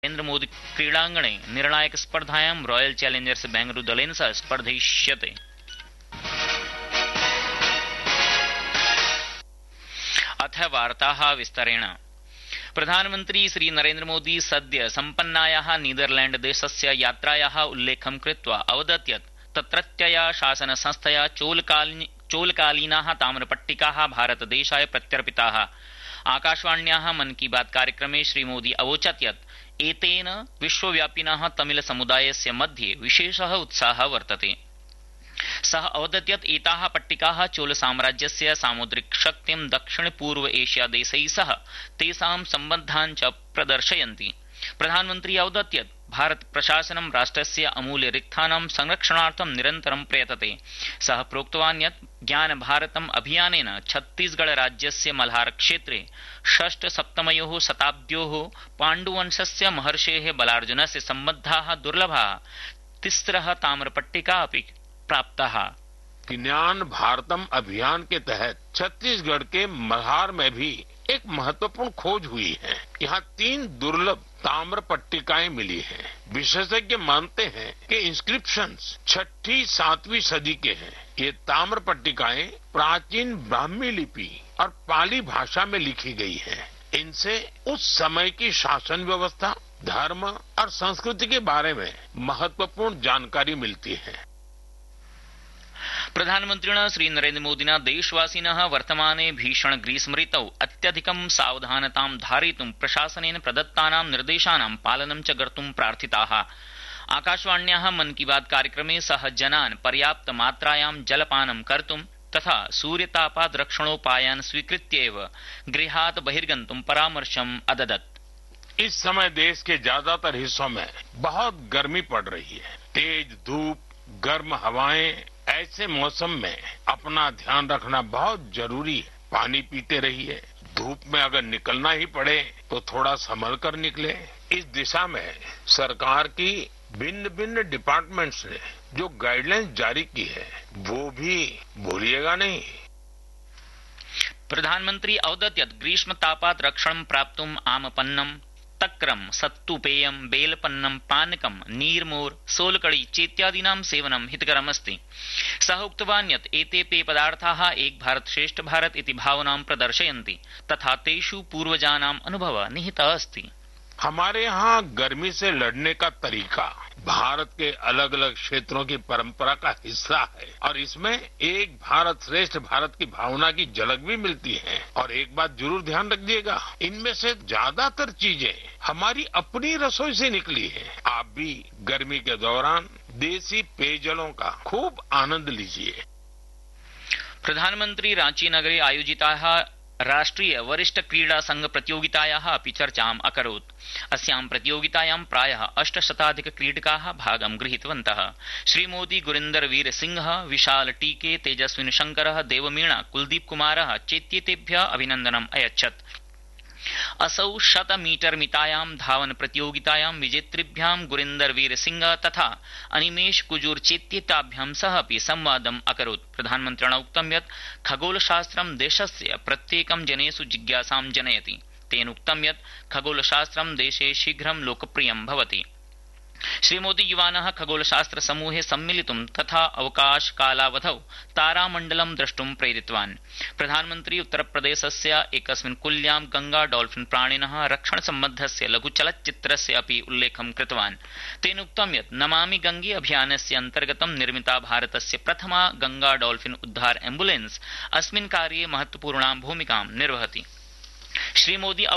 नरेन्द्र मोदी क्रीडाङ्गणे निर्णायक स्पर्धायां रॉयल चैलेंजर्स बेंगलुरु दलेन सह स्पर्धयिष्यते। अथ वार्ताः विस्तरेण। प्रधानमन्त्री श्री नरेन्द्र मोदी सद्य सम्पन्नायाः नीदरलैंड देशस्य यात्रायाः उल्लेखं कृत्वा अवदत् यत् तत्रत्यया शासन संस्थया चोलकालीनाः ताम्रपट्टिकाः भारतदेशाय प्रत्यर्पिताः। आकाशवाण्याः मन की बात कार्यक्रमे श्रीमोदी अवोचत् यत् एतेन विश्वव्यापिनः तमिल समुदायस्य मध्ये विशेषः उत्साहः वर्तते। सः अवदत् यत् एताः पट्टिकाः चोल साम्राज्यस्य सामुद्रिक शक्तिं दक्षिण पूर्व एशिया देशैः सह तेषां सम्बन्धान् च प्रदर्शयन्ति। प्रधानमन्त्री अवदत् यत् भारत प्रशासनं राष्ट्रस्य अमूल्य रिक्थानां संरक्षणार्थं निरन्तरं प्रयतते। सः प्रोक्तवान् यत् ज्ञान भारतम् अभियानेन छत्तीसगढ़ राज्यस्य मल्हार क्षेत्रे षष्ठ-सप्तमयोः शताब्द्योः पाण्डुवंशस्य महर्षेः बलार्जुनस्य सम्बद्धाः दुर्लभाः तिस्रः ताम्रपट्टिका अपि प्राप्ताः। ज्ञान भारतम अभियान के तहत छत्तीसगढ़ के मल्हार में भी एक महत्वपूर्ण खोज हुई है। यहाँ 3 दुर्लभ ताम्र पट्टिकाएं मिली हैं। विशेषज्ञ मानते हैं कि इंस्क्रिप्शंस 6ठी-7वीं सदी के हैं। ये ताम्र पट्टिकाएं प्राचीन ब्राह्मी लिपि और पाली भाषा में लिखी गई हैं। इनसे उस समय की शासन व्यवस्था, धर्म और संस्कृति के बारे में महत्वपूर्ण जानकारी मिलती है। प्रधानमन्त्रिणा श्री नरेन्द्र मोदिना देशवासिनः वर्तमाने भीषण ग्रीष्म ऋतौ अत्यधिकं सावधानतां धारयितुं प्रशासनेन प्रदत्तानां निर्देशानां पालनं च कर्तुं प्रार्थिताः। आकाशवाण्याः मन की बात कार्यक्रमे सः जनान् पर्याप्त मात्रायां जलपानं कर्तुं तथा सूर्यतापात् रक्षणोपायान् स्वीकृत्यैव गृहात् बहिर्गन्तुं परामर्शम् अददत्। इस समय देश के ज्यादातर हिस्सों में बहुत गर्मी पड़ रही है। तेज धूप, गर्म हवाएं, ऐसे मौसम में अपना ध्यान रखना बहुत जरूरी है। पानी पीते रहिए। धूप में अगर निकलना ही पड़े तो थोड़ा संभल कर निकले। इस दिशा में सरकार की भिन्न भिन्न डिपार्टमेंट्स ने जो गाइडलाइंस जारी की है वो भी भूलिएगा नहीं। प्रधानमंत्री अवदत् यत् ग्रीष्मतापात् रक्षणं प्राप्तुम् आमपन्नं, तक्रं, सत्तुपेयं, बेलपन्नं, पानकं, नीर्मोर, सोलकड़ी चेत्यादीनां सेवनं हितकरमस्ति। सः उक्तवान् यत् एते पेयपदार्थाः एक भारत श्रेष्ठ भारत इति भावनां प्रदर्शयन्ति तथा तेषु पूर्वजानाम् अनुभवः निहितः अस्ति। हमारे यहाँ गर्मी से लड़ने का तरीका भारत के अलग अलग क्षेत्रों की परंपरा का हिस्सा है और इसमें एक भारत श्रेष्ठ भारत की भावना की झलक भी मिलती है। और एक बात जरूर ध्यान रखिएगा, इनमें से ज्यादातर चीजें हमारी अपनी रसोई से निकली है। आप भी गर्मी के दौरान देसी पेयजलों का खूब आनंद लीजिए। प्रधानमंत्री रांची नगरे आयोजिताः राष्ट्रिय वरिष्ठ क्रीडा संघ प्रतियोगितायाः अपि चर्चाम् अकरोत्। अस्यां प्रतियोगितायां प्रायः 800 क्रीडकाः भागं गृहीतवन्तः। श्रीमोदी गुरिन्दर वीर सिंहः, विशाल टीके, तेजस्विन शंकरः, देवमीणा, कुलदीप कुमारः चेत्येतेभ्यः अभिनन्दनम् अयच्छत्। असौ 100 मीटर मितायां धावन प्रतियोगितायां विजेतृभ्यां गुरिन्दर वीर सिंह तथा अनिमेष कुजूर चेत्येताभ्यां सह अपि संवादम् अकरोत्। प्रधानमन्त्रिणा उक्तं यत् खगोलशास्त्रं देशस्य प्रत्येकं जनेषु जिज्ञासां जनयति। तेन उक्तं यत् खगोलशास्त्रं देशे शीघ्रं लोकप्रियं भवति। श्रीमोदी युवानः खगोलशास्त्र समूहे सम्मिलितुं तथा अवकाश कालावधौ तारामण्डलं द्रष्टुं प्रेरितवान्। प्रधानमन्त्री उत्तरप्रदेशस्य एकस्मिन् कुल्यां गंगा डॉल्फिन प्राणिनः रक्षण सम्बद्धस्य लघुचलच्चित्रस्य अपि उल्लेखं कृतवान्। तेन उक्तं यत् नमामि गंगे अभियानस्य अन्तर्गतं निर्मिता भारतस्य प्रथमा गंगा डॉल्फिन उद्धार एम्बुलेन्स अस्मिन् कार्ये महत्वपूर्णां भूमिकां निर्वहति। श्रीमोदी